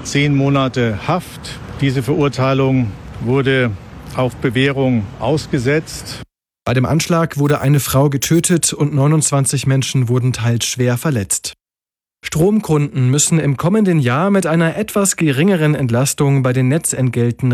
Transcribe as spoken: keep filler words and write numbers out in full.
zehn Monate Haft. Diese Verurteilung wurde auf Bewährung ausgesetzt. Bei dem Anschlag wurde eine Frau getötet und neunundzwanzig Menschen wurden teils schwer verletzt. Stromkunden müssen im kommenden Jahr mit einer etwas geringeren Entlastung bei den Netzentgelten